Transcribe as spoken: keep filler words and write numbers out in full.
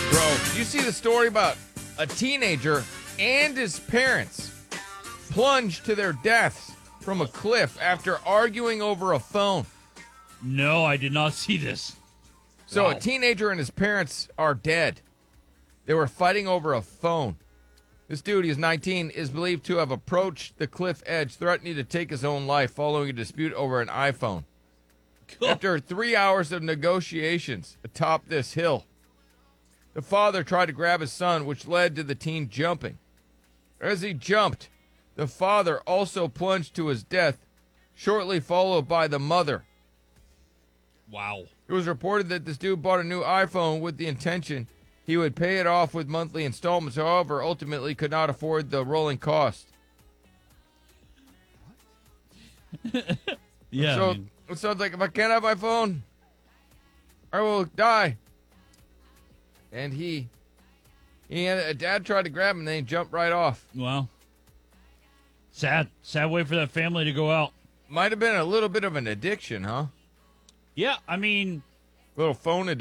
Bro, you see the story about a teenager and his parents plunged to their deaths from a cliff after arguing over a phone. No, I did not see this. So Wow. a teenager and his parents are dead. They were fighting over a phone. This dude, he's nineteen, is believed to have approached the cliff edge, threatening to take his own life following a dispute over an iPhone. After three hours of negotiations atop this hill, the father tried to grab his son, which led to the teen jumping. As he jumped, the father also plunged to his death, shortly followed by the mother. Wow. It was reported that this dude bought a new iPhone with the intention he would pay it off with monthly installments, however, ultimately could not afford the rolling cost. Yeah. So I mean, it sounds like if I can't have my phone, I will die. And he, he had, a dad tried to grab him and then he jumped right off. well, sad. Sad way for that family to go out. Might have been a little bit of an addiction, huh? Yeah, I mean, Little phone addiction.